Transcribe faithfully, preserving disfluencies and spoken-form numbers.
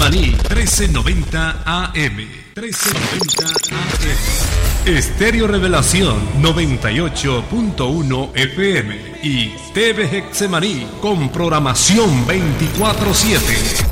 Getsemaní, trece noventa A M. trece noventa A M. Estéreo Revelación, noventa y ocho punto uno F M. Y T V Getsemaní, con programación veinticuatro siete.